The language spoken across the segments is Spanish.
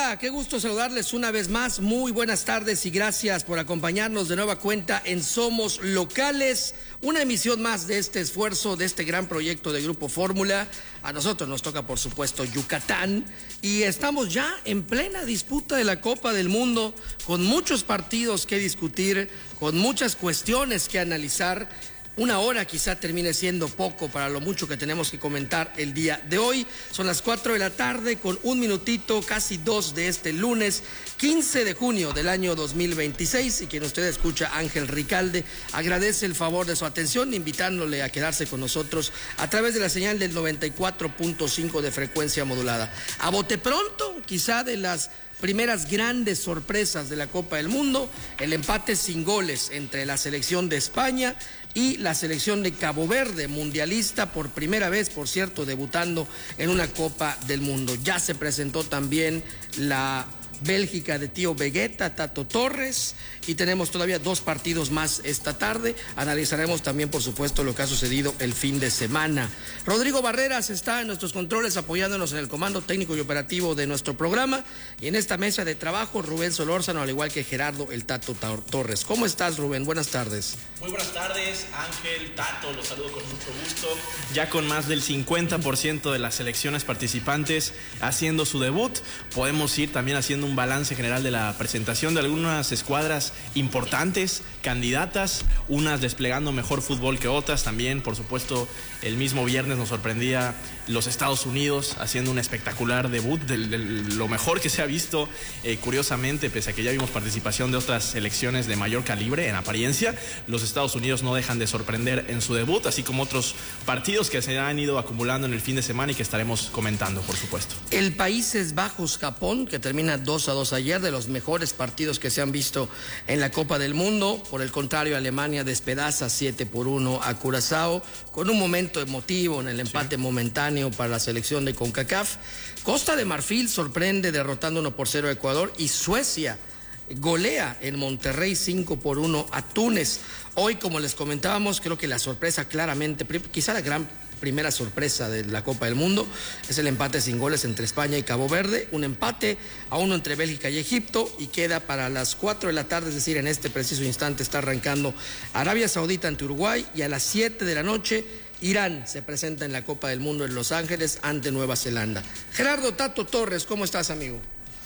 Hola, qué gusto saludarles una vez más. Muy buenas tardes y gracias por acompañarnos de nueva cuenta en Somos Locales. Una emisión más de este esfuerzo, de este gran proyecto de Grupo Fórmula. A nosotros nos toca, por supuesto, Yucatán. Y estamos ya en plena disputa de la Copa del Mundo, con muchos partidos que discutir, con muchas cuestiones que analizar. Una hora quizá termine siendo poco para lo mucho que tenemos que comentar el día de hoy. Son las 4 de la tarde con un minutito, casi 2 de este lunes, 15 de junio del año 2026. Y quien usted escucha, Ángel Ricalde, agradece el favor de su atención, invitándole a quedarse con nosotros a través de la señal del 94.5 de frecuencia modulada. A bote pronto, quizá de las primeras grandes sorpresas de la Copa del Mundo, el empate sin goles entre la selección de España y la selección de Cabo Verde, mundialista por primera vez, por cierto, debutando en una Copa del Mundo. Ya se presentó también la Bélgica de Tío Vegeta, Tato Torres, y tenemos todavía 2 partidos más esta tarde. Analizaremos también, por supuesto, lo que ha sucedido el fin de semana. Rodrigo Barreras está en nuestros controles apoyándonos en el comando técnico y operativo de nuestro programa, y en esta mesa de trabajo Rubén Solórzano, al igual que Gerardo el Tato Torres. ¿Cómo estás, Rubén? Buenas tardes. Muy buenas tardes, Ángel, Tato, los saludo con mucho gusto. Ya con más del 50% de las selecciones participantes haciendo su debut, podemos ir también haciendo un balance general de la presentación de algunas escuadras importantes, candidatas, unas desplegando mejor fútbol que otras. También, por supuesto, el mismo viernes nos sorprendía los Estados Unidos haciendo un espectacular debut, de lo mejor que se ha visto, curiosamente, pese a que ya vimos participación de otras selecciones de mayor calibre en apariencia. Los Estados Unidos no dejan de sorprender en su debut, así como otros partidos que se han ido acumulando en el fin de semana y que estaremos comentando, por supuesto. El Países Bajos-Japón, que termina 2-2 ayer, de los mejores partidos que se han visto en la Copa del Mundo. Por el contrario, Alemania despedaza 7-1 a Curazao, con un momento emotivo en el empate momentáneo para la selección de CONCACAF. Costa de Marfil sorprende derrotando 1-0 a Ecuador, y Suecia golea en Monterrey 5-1 a Túnez. Hoy, como les comentábamos, creo que la sorpresa claramente, quizá la gran primera sorpresa de la Copa del Mundo, es el empate sin goles entre España y Cabo Verde, un empate a 1 entre Bélgica y Egipto, y queda para las 4 de la tarde, es decir, en este preciso instante está arrancando Arabia Saudita ante Uruguay, y a las 7 de la noche Irán se presenta en la Copa del Mundo en Los Ángeles ante Nueva Zelanda. Gerardo Tato Torres, ¿cómo estás, amigo?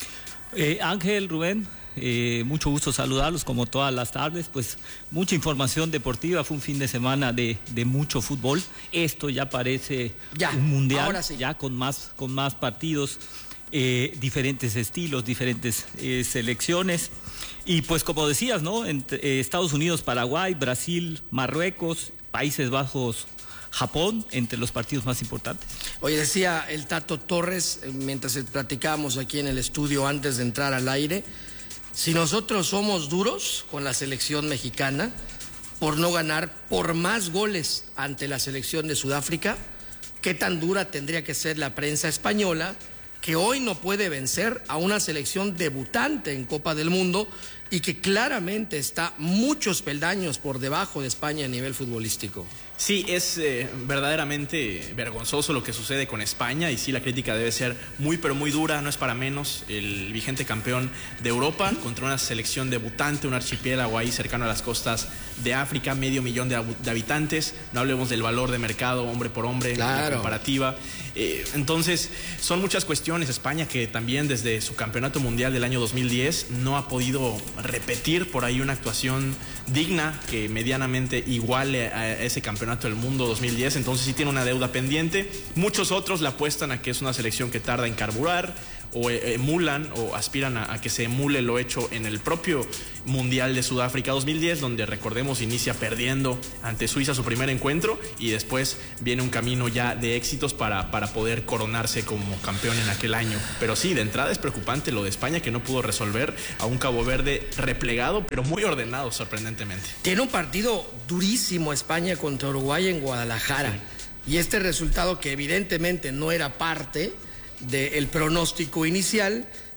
Ángel, Rubén, mucho gusto saludarlos como todas las tardes. Pues mucha información deportiva, fue un fin de semana de mucho fútbol. Esto ya parece un mundial, ahora sí, ya con más partidos, diferentes estilos, diferentes selecciones. Y pues como decías, ¿no? Entre Estados Unidos, Paraguay, Brasil, Marruecos, Países Bajos, Japón, entre los partidos más importantes. Oye, decía el Tato Torres, mientras platicábamos aquí en el estudio antes de entrar al aire, si nosotros somos duros con la selección mexicana por no ganar por más goles ante la selección de Sudáfrica, ¿qué tan dura tendría que ser la prensa española, que hoy no puede vencer a una selección debutante en Copa del Mundo y que claramente está muchos peldaños por debajo de España a nivel futbolístico? Sí, es verdaderamente vergonzoso lo que sucede con España, y sí, la crítica debe ser muy pero muy dura, no es para menos. El vigente campeón de Europa contra una selección debutante, un archipiélago ahí cercano a las costas de África, 500,000 de habitantes. No hablemos del valor de mercado hombre por hombre, claro, la comparativa. Entonces, son muchas cuestiones. España, que también desde su campeonato mundial del año 2010 no ha podido repetir por ahí una actuación digna que medianamente iguale a ese campeonato del mundo 2010, entonces sí tiene una deuda pendiente. Muchos otros le apuestan a que es una selección que tarda en carburar, o emulan o aspiran a que se emule lo hecho en el propio Mundial de Sudáfrica 2010, donde, recordemos, inicia perdiendo ante Suiza su primer encuentro, y después viene un camino ya de éxitos para poder coronarse como campeón en aquel año. Pero sí, de entrada es preocupante lo de España, que no pudo resolver a un Cabo Verde replegado, pero muy ordenado, sorprendentemente. Tiene un partido durísimo España contra Uruguay en Guadalajara, sí, y este resultado, que evidentemente no era parte del pronóstico inicial,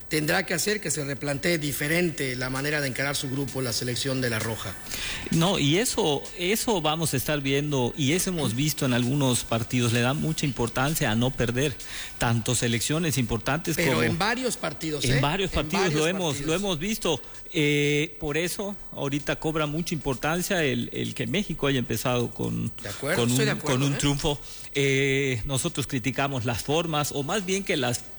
tendrá que hacer que se replantee diferente la manera de encarar su grupo, la selección de la Roja. No, y eso vamos a estar viendo, y eso hemos visto en algunos partidos. Le dan mucha importancia a no perder, tanto selecciones importantes pero como... Pero en varios partidos, En varios partidos lo hemos visto. Por eso ahorita cobra mucha importancia el que México haya empezado con un triunfo. Nosotros criticamos las formas, o más bien que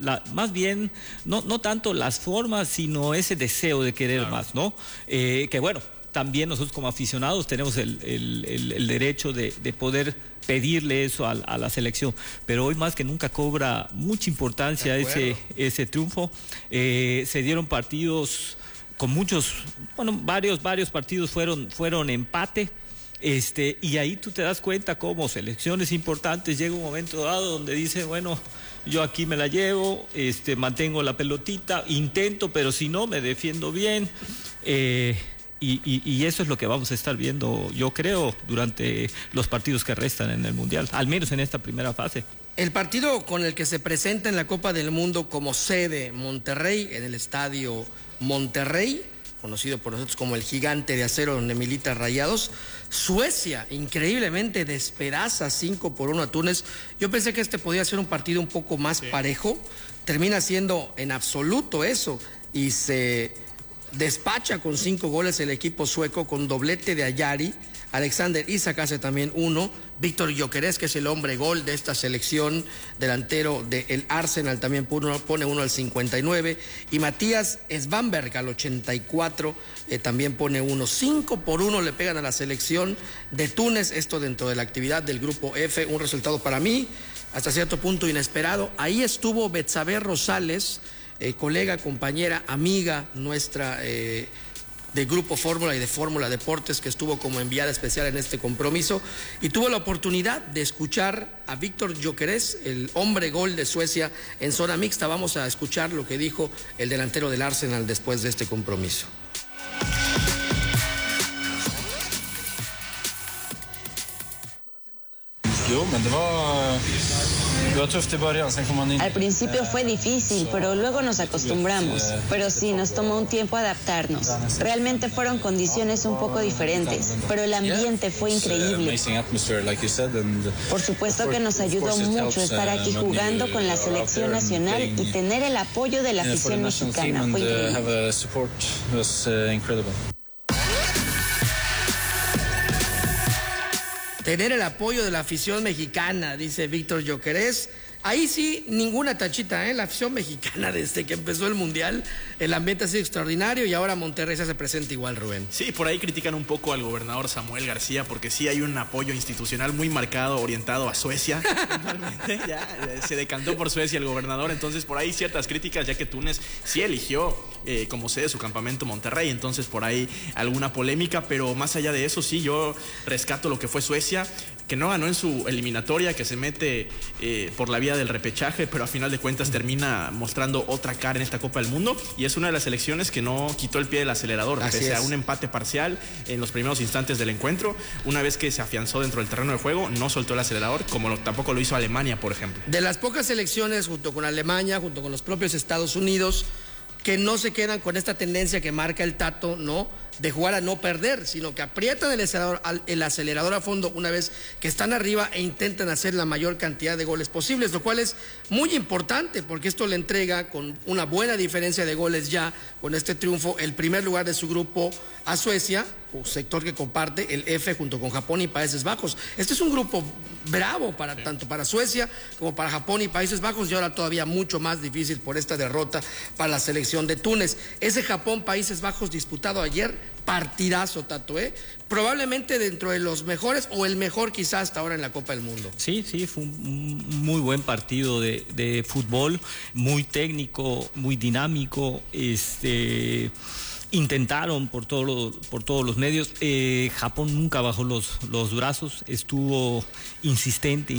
no tanto las formas, sino ese deseo de querer más, ¿no? Que bueno, también nosotros como aficionados tenemos el derecho de poder pedirle eso a la selección, pero hoy más que nunca cobra mucha importancia ese triunfo. Se dieron partidos con varios partidos fueron empate. Y ahí tú te das cuenta cómo selecciones importantes llega un momento dado donde dice, bueno, yo aquí me la llevo, mantengo la pelotita, intento, pero si no, me defiendo bien. Y eso es lo que vamos a estar viendo, yo creo, durante los partidos que restan en el Mundial, al menos en esta primera fase. El partido con el que se presenta en la Copa del Mundo como sede Monterrey, en el estadio Monterrey, conocido por nosotros como el Gigante de Acero, donde milita Rayados. Suecia increíblemente despedaza 5-1 a Túnez. Yo pensé que podía ser un partido un poco más parejo, termina siendo en absoluto eso, y se despacha con 5 goles el equipo sueco, con doblete de Ayari. Alexander Isak hace también uno. Víctor Gyökeres, que es el hombre gol de esta selección, delantero del Arsenal, también pone uno al 59. Y Matías Svanberg al 84 también pone uno. 5-1 le pegan a la selección de Túnez, esto dentro de la actividad del grupo F. Un resultado para mí hasta cierto punto inesperado. Ahí estuvo Betsabe Rosales, colega, compañera, amiga nuestra del Grupo Fórmula y de Fórmula Deportes, que estuvo como enviada especial en este compromiso, y tuvo la oportunidad de escuchar a Víctor Gyökeres, el hombre gol de Suecia, en zona mixta. Vamos a escuchar lo que dijo el delantero del Arsenal después de este compromiso. Al principio fue difícil, pero luego nos acostumbramos. Pero sí, nos tomó un tiempo adaptarnos. Realmente fueron condiciones un poco diferentes, pero el ambiente fue increíble. Por supuesto que nos ayudó mucho estar aquí jugando con la selección nacional y tener el apoyo de la afición mexicana. Fue increíble. Tener el apoyo de la afición mexicana, dice Víctor Gyökeres. Ahí sí, ninguna tachita, la afición mexicana desde que empezó el Mundial, el ambiente ha sido extraordinario y ahora Monterrey se hace presente igual, Rubén. Sí, por ahí critican un poco al gobernador Samuel García porque sí hay un apoyo institucional muy marcado, orientado a Suecia. Realmente ya se decantó por Suecia el gobernador, entonces por ahí ciertas críticas, ya que Túnez sí eligió como sede su campamento Monterrey, entonces por ahí alguna polémica, pero más allá de eso sí, yo rescato lo que fue Suecia, que no ganó en su eliminatoria, que se mete por la vía del repechaje, pero a final de cuentas termina mostrando otra cara en esta Copa del Mundo, y es una de las selecciones que no quitó el pie del acelerador, pese a un empate parcial en los primeros instantes del encuentro. Una vez que se afianzó dentro del terreno de juego, no soltó el acelerador, como tampoco lo hizo Alemania, por ejemplo. De las pocas selecciones, junto con Alemania, junto con los propios Estados Unidos, que no se quedan con esta tendencia que marca el Tato, ¿no?, de jugar a no perder, sino que aprietan el acelerador a fondo una vez que están arriba e intentan hacer la mayor cantidad de goles posibles, lo cual es muy importante porque esto le entrega con una buena diferencia de goles ya con este triunfo el primer lugar de su grupo a Suecia, sector que comparte el F junto con Japón y Países Bajos. Este es un grupo bravo tanto para Suecia como para Japón y Países Bajos, y ahora todavía mucho más difícil por esta derrota para la selección de Túnez. Ese Japón-Países Bajos disputado ayer, partidazo, Tato, probablemente dentro de los mejores o el mejor quizás hasta ahora en la Copa del Mundo. Sí, fue un muy buen partido de fútbol, muy técnico, muy dinámico, intentaron por todos los medios. Japón nunca bajó los brazos, estuvo insistente.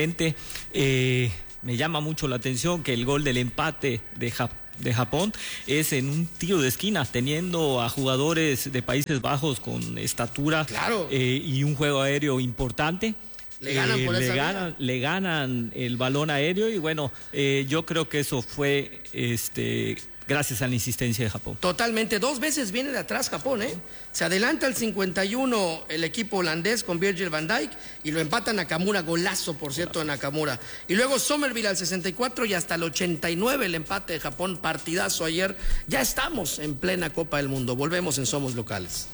Me llama mucho la atención que el gol del empate de Japón es en un tiro de esquina, teniendo a jugadores de Países Bajos con estatura, claro, y un juego aéreo importante. Le ganan el balón aéreo, y bueno, yo creo que eso fue gracias a la insistencia de Japón. Totalmente, 2 veces viene de atrás Japón, ¿eh? Se adelanta al 51 el equipo holandés con Virgil van Dijk y lo empata Nakamura, golazo por cierto de Nakamura. Y luego Somerville al 64 y hasta el 89 el empate de Japón, partidazo ayer. Ya estamos en plena Copa del Mundo, volvemos en Somos Locales.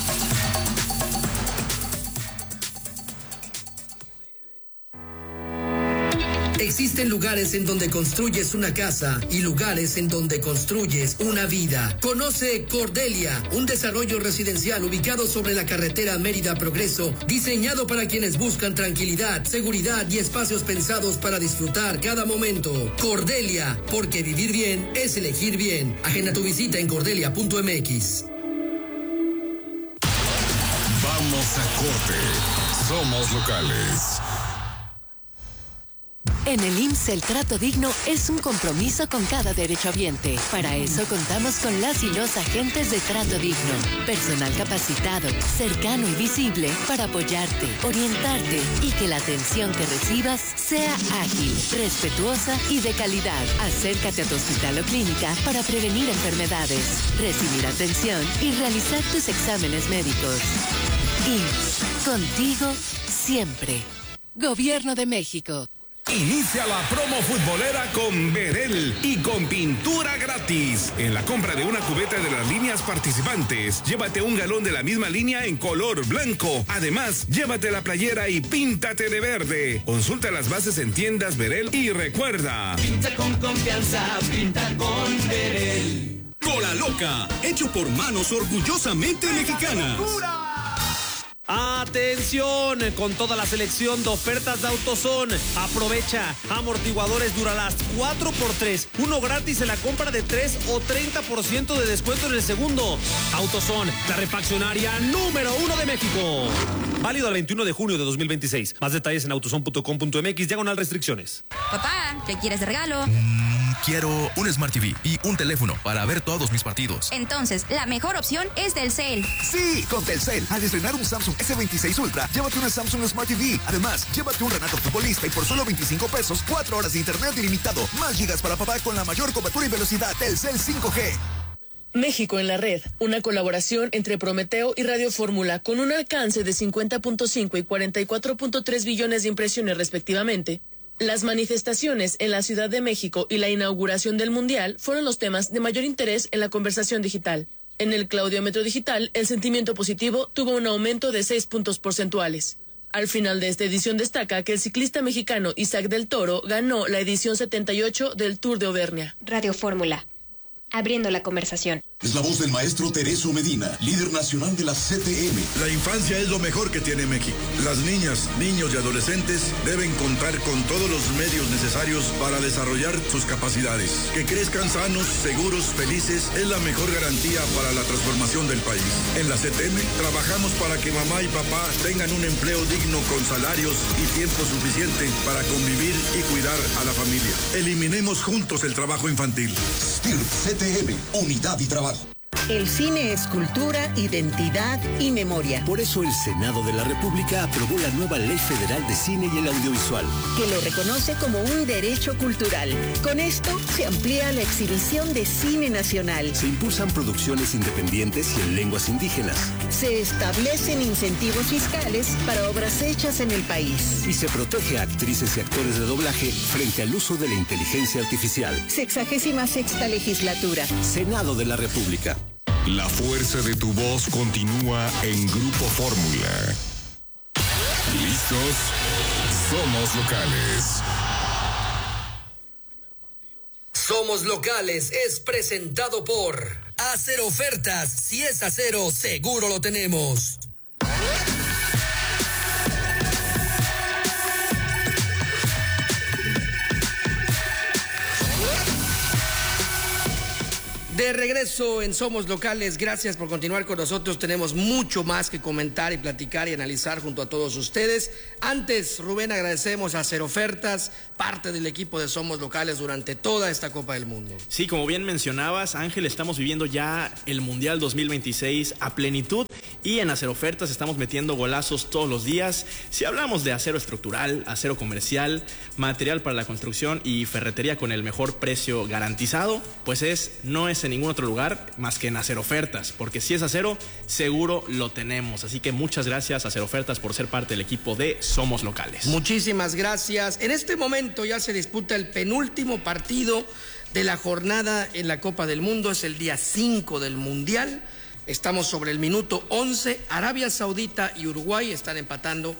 Existen lugares en donde construyes una casa y lugares en donde construyes una vida. Conoce Cordelia, un desarrollo residencial ubicado sobre la carretera Mérida Progreso, diseñado para quienes buscan tranquilidad, seguridad y espacios pensados para disfrutar cada momento. Cordelia, porque vivir bien es elegir bien. Agenda tu visita en cordelia.mx. Vamos a corte. Somos locales. En el IMSS el trato digno es un compromiso con cada derechohabiente. Para eso contamos con las y los agentes de trato digno. Personal capacitado, cercano y visible para apoyarte, orientarte y que la atención que recibas sea ágil, respetuosa y de calidad. Acércate a tu hospital o clínica para prevenir enfermedades, recibir atención y realizar tus exámenes médicos. IMSS, contigo siempre. Gobierno de México. Inicia la promo futbolera con Verel y con pintura gratis. En la compra de una cubeta de las líneas participantes, llévate un galón de la misma línea en color blanco. Además, llévate la playera y píntate de verde. Consulta las bases en tiendas Verel y recuerda: pinta con confianza, pinta con Verel. Cola Loca, hecho por manos orgullosamente mexicanas. Atención, con toda la selección de ofertas de AutoZone. Aprovecha amortiguadores Duralast 4x3, uno gratis en la compra de 3 o 30% de descuento en el segundo. AutoZone, la refaccionaria número 1 de México. Válido al 21 de junio de 2026. Más detalles en autozone.com.mx/restricciones. Papá, ¿qué quieres de regalo? Quiero un Smart TV y un teléfono para ver todos mis partidos. Entonces, la mejor opción es Telcel. Sí, con Telcel, al estrenar un Samsung S26 Ultra, llévate una Samsung Smart TV. Además, llévate un Renato Futbolista y por solo 25 pesos, 4 horas de internet ilimitado, más gigas para papá con la mayor cobertura y velocidad. Telcel 5G. México en la red, una colaboración entre Prometeo y Radio Fórmula con un alcance de 50.5 y 44.3 billones de impresiones respectivamente. Las manifestaciones en la Ciudad de México y la inauguración del Mundial fueron los temas de mayor interés en la conversación digital. En el Claudiómetro Digital, el sentimiento positivo tuvo un aumento de 6 puntos porcentuales. Al final de esta edición destaca que el ciclista mexicano Isaac del Toro ganó la edición 78 del Tour de Auvernia. Radio Fórmula, abriendo la conversación. Es la voz del maestro Tereso Medina, líder nacional de la CTM. La infancia es lo mejor que tiene México. Las niñas, niños y adolescentes deben contar con todos los medios necesarios para desarrollar sus capacidades. Que crezcan sanos, seguros, felices es la mejor garantía para la transformación del país. En la CTM trabajamos para que mamá y papá tengan un empleo digno con salarios y tiempo suficiente para convivir y cuidar a la familia. Eliminemos juntos el trabajo infantil. CTM, unidad y trabajo. El cine es cultura, identidad y memoria. Por eso el Senado de la República aprobó la nueva Ley Federal de Cine y el Audiovisual, que lo reconoce como un derecho cultural. Con esto se amplía la exhibición de cine nacional. Se impulsan producciones independientes y en lenguas indígenas. Se establecen incentivos fiscales para obras hechas en el país. Y se protege a actrices y actores de doblaje frente al uso de la inteligencia artificial. 66ª legislatura. Senado de la República. La fuerza de tu voz continúa en Grupo Fórmula. ¿Listos? Somos locales. Somos Locales es presentado por Hacer Ofertas. Si es acero, seguro lo tenemos. De regreso en Somos Locales, gracias por continuar con nosotros. Tenemos mucho más que comentar y platicar y analizar junto a todos ustedes. Antes, Rubén, agradecemos a Cero Ofertas, parte del equipo de Somos Locales durante toda esta Copa del Mundo. Sí, como bien mencionabas, Ángel, estamos viviendo ya el Mundial 2026 a plenitud y en Cero Ofertas estamos metiendo golazos todos los días. Si hablamos de acero estructural, acero comercial, material para la construcción y ferretería con el mejor precio garantizado, pues no es en ningún otro lugar más que en Cero Ofertas, porque si es acero, seguro lo tenemos. Así que muchas gracias a Cero Ofertas por ser parte del equipo de Somos Locales. Muchísimas gracias. En este momento ya se disputa el penúltimo partido de la jornada en la Copa del Mundo. Es el día 5 del Mundial. Estamos sobre el minuto 11. Arabia Saudita y Uruguay están empatando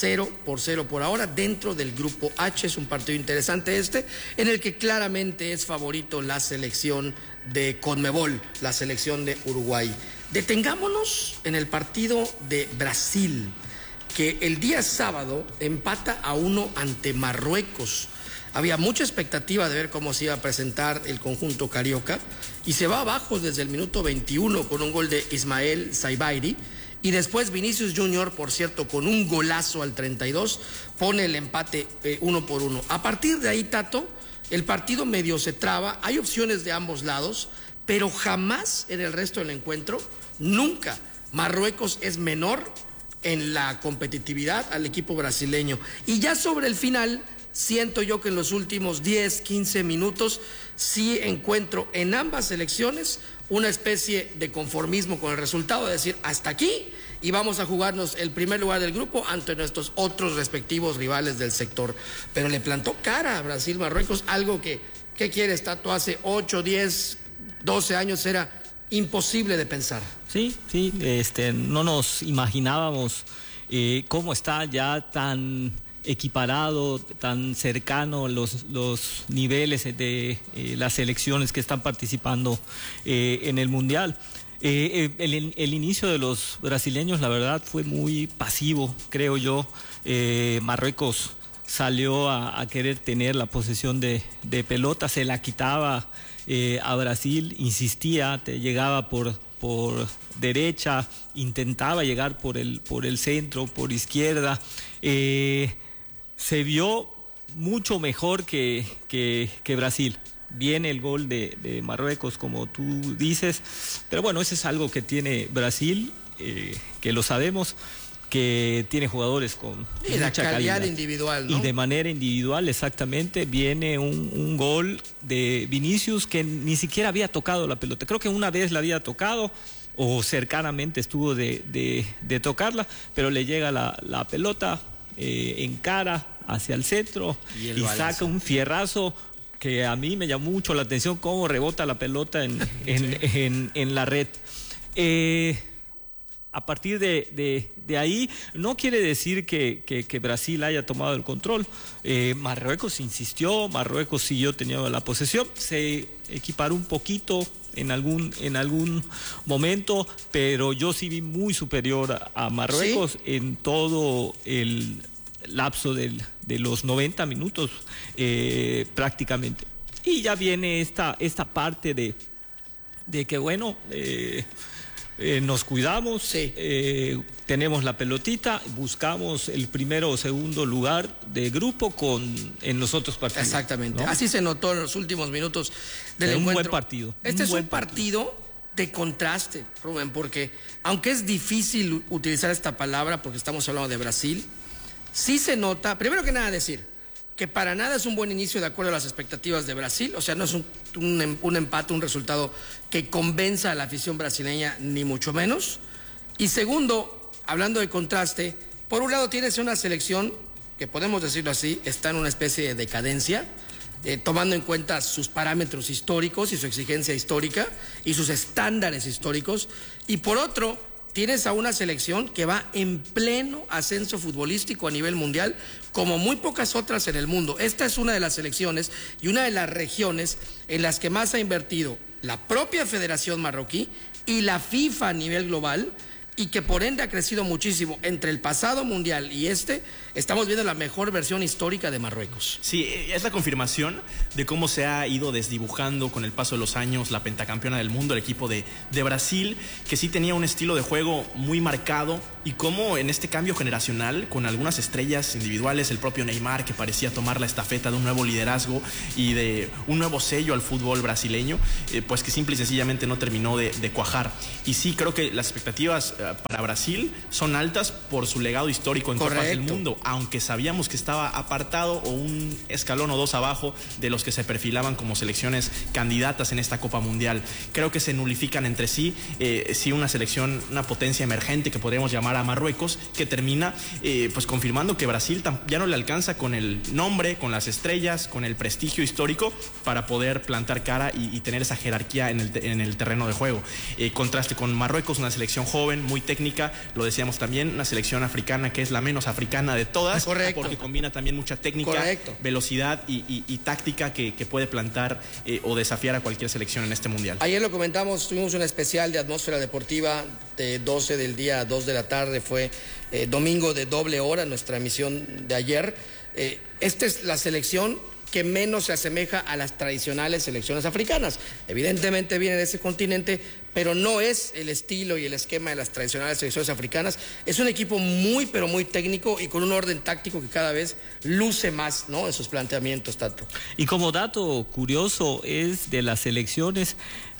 0-0 por ahora dentro del grupo H. Es un partido interesante en el que claramente es favorito la selección de Conmebol, la selección de Uruguay. Detengámonos en el partido de Brasil, que el día sábado empata a 1 ante Marruecos. Había mucha expectativa de ver cómo se iba a presentar el conjunto carioca y se va abajo desde el minuto 21 con un gol de Ismael Saibairi y después Vinicius Junior, por cierto, con un golazo al 32, pone el empate 1-1. A partir de ahí, Tato, el partido medio se traba, hay opciones de ambos lados, pero jamás en el resto del encuentro, nunca, Marruecos es menor en la competitividad al equipo brasileño. Y ya sobre el final, siento yo que en los últimos 10, 15 minutos sí encuentro en ambas selecciones una especie de conformismo con el resultado, de decir, hasta aquí y vamos a jugarnos el primer lugar del grupo ante nuestros otros respectivos rivales del sector. Pero le plantó cara a Brasil-Marruecos, algo que, ¿qué quieres, Tato? Hace 8, 10, 12 años era imposible de pensar. Sí, no nos imaginábamos cómo está ya tan equiparado, tan cercano los niveles de las selecciones que están participando en el Mundial. El inicio de los brasileños, la verdad, fue muy pasivo, creo yo. Marruecos salió a querer tener la posesión de pelota, se la quitaba a Brasil, insistía, llegaba por derecha, intentaba llegar por el centro, por izquierda. Se vio mucho mejor que Brasil. Viene el gol de Marruecos, como tú dices, pero bueno, eso es algo que tiene Brasil, que lo sabemos, que tiene jugadores con mucha calidad individual, ¿no? Y de manera individual, exactamente, viene un gol de Vinicius que ni siquiera había tocado la pelota. Creo que una vez la había tocado o cercanamente estuvo de tocarla, pero le llega la pelota en cara hacia el centro y saca un fierrazo que a mí me llamó mucho la atención cómo rebota la pelota en la red. A partir de ahí, no quiere decir que Brasil haya tomado el control. Marruecos insistió, Marruecos siguió teniendo la posesión, se equiparó un poquito en algún momento, pero yo sí vi muy superior a Marruecos, ¿sí?, en todo el lapso de los 90 minutos prácticamente. Y ya viene esta parte de que bueno, nos cuidamos, sí, tenemos la pelotita, buscamos el primero o segundo lugar de grupo en los otros partidos. Exactamente, ¿no? Así se notó en los últimos minutos del encuentro. Un buen partido. Este es un partido de contraste, Rubén, porque aunque es difícil utilizar esta palabra porque estamos hablando de Brasil, sí se nota, primero que nada decir, que para nada es un buen inicio de acuerdo a las expectativas de Brasil, o sea, no es un empate, un resultado que convenza a la afición brasileña, ni mucho menos. Y segundo, hablando de contraste, por un lado tienes una selección que, podemos decirlo así, está en una especie de decadencia, tomando en cuenta sus parámetros históricos y su exigencia histórica y sus estándares históricos, y por otro tienes a una selección que va en pleno ascenso futbolístico a nivel mundial, como muy pocas otras en el mundo. Esta es una de las selecciones y una de las regiones en las que más ha invertido la propia Federación Marroquí y la FIFA a nivel global y que por ende ha crecido muchísimo. Entre el pasado mundial y estamos viendo la mejor versión histórica de Marruecos. Sí, es la confirmación de cómo se ha ido desdibujando con el paso de los años la pentacampeona del mundo, el equipo de Brasil, que sí tenía un estilo de juego muy marcado, y cómo en este cambio generacional, con algunas estrellas individuales, el propio Neymar, que parecía tomar la estafeta de un nuevo liderazgo y de un nuevo sello al fútbol brasileño, pues que simple y sencillamente no terminó de cuajar. Y sí, creo que las expectativas para Brasil son altas por su legado histórico en Copas del Mundo, aunque sabíamos que estaba apartado o un escalón o dos abajo de los que se perfilaban como selecciones candidatas en esta Copa Mundial. Creo que se nulifican entre sí, sí, una selección, una potencia emergente que podríamos llamar a Marruecos, que termina pues confirmando que Brasil ya no le alcanza con el nombre, con las estrellas, con el prestigio histórico para poder plantar cara y tener esa jerarquía en el terreno de juego. Contraste con Marruecos, una selección joven, muy técnica, lo decíamos también, una selección africana que es la menos africana de todas, porque combina también mucha técnica, velocidad y táctica que puede plantar o desafiar a cualquier selección en este mundial. Ayer lo comentamos, tuvimos un especial de Atmósfera Deportiva de 12 del día a 2 de la tarde, fue domingo de doble hora, nuestra emisión de ayer. Esta es la selección que menos se asemeja a las tradicionales selecciones africanas. Evidentemente viene de ese continente, pero no es el estilo y el esquema de las tradicionales selecciones africanas. Es un equipo muy, pero muy técnico y con un orden táctico que cada vez luce más, ¿no?, en sus planteamientos, Tato. Y como dato curioso, es de las selecciones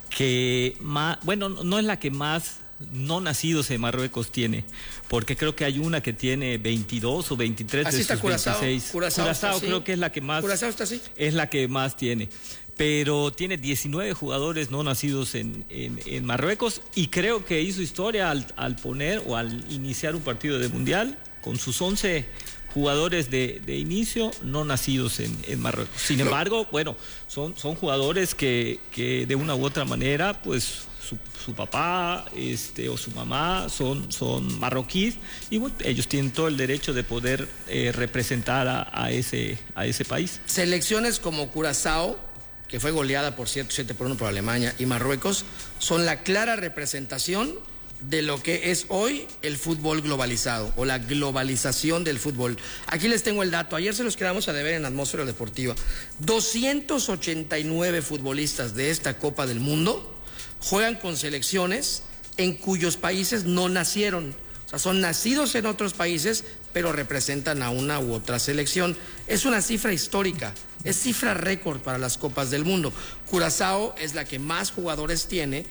que más, bueno, no es la que más no nacidos en Marruecos tiene, porque creo que hay una que tiene 22 o 23 de sus 26. Curazao creo que es la que más. Curazao está así. Es la que más tiene. Pero tiene 19 jugadores no nacidos en Marruecos, y creo que hizo historia al poner o al iniciar un partido de mundial con sus 11 jugadores de inicio no nacidos en Marruecos. Sin embargo, bueno, son jugadores que de una u otra manera, pues su papá o su mamá son marroquíes, y bueno, ellos tienen todo el derecho de poder representar a ese país. Selecciones como Curazao, que fue goleada por 7-1 por Alemania, y Marruecos, son la clara representación de lo que es hoy el fútbol globalizado o la globalización del fútbol. Aquí les tengo el dato, ayer se los quedamos a deber en Atmósfera Deportiva. 289 futbolistas de esta Copa del Mundo juegan con selecciones en cuyos países no nacieron. O sea, son nacidos en otros países, pero representan a una u otra selección. Es una cifra histórica, es cifra récord para las Copas del Mundo. Curazao es la que más jugadores tiene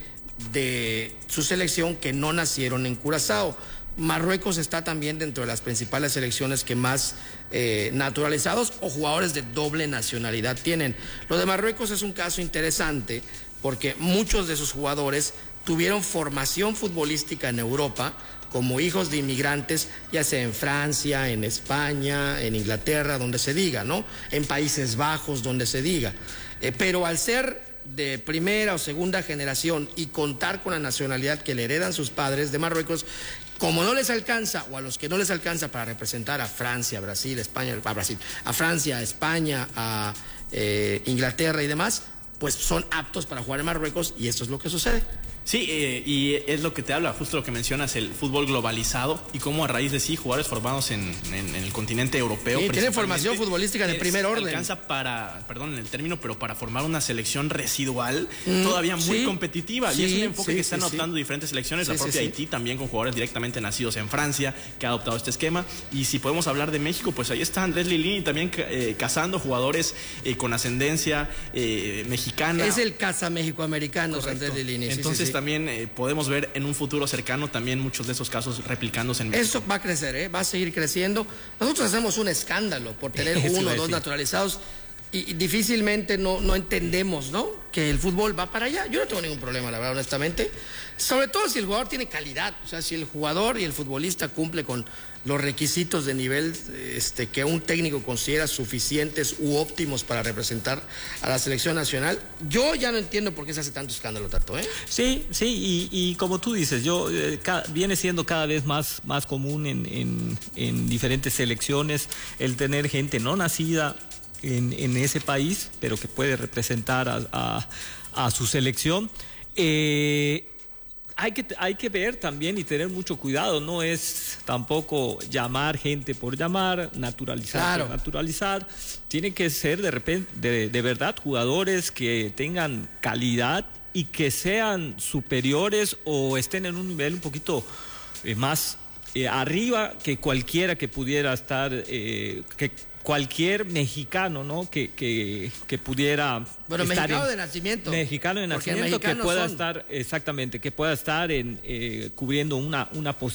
de su selección que no nacieron en Curazao. Marruecos está también dentro de las principales selecciones que más naturalizados o jugadores de doble nacionalidad tienen. Lo de Marruecos es un caso interesante porque muchos de sus jugadores tuvieron formación futbolística en Europa como hijos de inmigrantes, ya sea en Francia, en España, en Inglaterra, donde se diga, ¿no? En Países Bajos, donde se diga. Pero al ser de primera o segunda generación y contar con la nacionalidad que le heredan sus padres de Marruecos, como no les alcanza, o a los que no les alcanza para representar a Francia, Brasil, España, a Francia, a España, a Inglaterra y demás, pues son aptos para jugar en Marruecos, y esto es lo que sucede. Sí, y es lo que te habla, justo lo que mencionas, el fútbol globalizado, y cómo a raíz de sí, jugadores formados en el continente europeo. Sí, tienen formación futbolística de primer orden. Alcanza para, perdón el término, pero para formar una selección residual todavía muy competitiva. Y es un enfoque que están adoptando diferentes selecciones, la propia Haití también, con jugadores directamente nacidos en Francia, que ha adoptado este esquema. Y si podemos hablar de México, pues ahí está Andrés Lilini también cazando jugadores con ascendencia mexicana. Es el caza México-americano, Andrés Lilini. Entonces también podemos ver en un futuro cercano también muchos de esos casos replicándose en México. Eso va a crecer, va a seguir creciendo. Nosotros hacemos un escándalo por tener uno o dos naturalizados, y difícilmente no entendemos, ¿no?, que el fútbol va para allá. Yo no tengo ningún problema, la verdad, honestamente. Sobre todo si el jugador tiene calidad. O sea, si el jugador y el futbolista cumple con los requisitos de nivel que un técnico considera suficientes u óptimos para representar a la selección nacional. Yo ya no entiendo por qué se hace tanto escándalo, Tato, ¿eh? Sí, y como tú dices, viene siendo cada vez más común en diferentes selecciones el tener gente no nacida en ese país, pero que puede representar a su selección. hay que ver también y tener mucho cuidado. No es tampoco llamar gente por llamar, naturalizar por naturalizar. Tiene que ser de repente, de verdad, jugadores que tengan calidad y que sean superiores o estén en un nivel un poquito más arriba que cualquiera que pudiera estar, que cualquier mexicano, ¿no? Que pudiera estar mexicano de nacimiento. Mexicano de nacimiento que pueda estar, exactamente, que pueda estar cubriendo una posición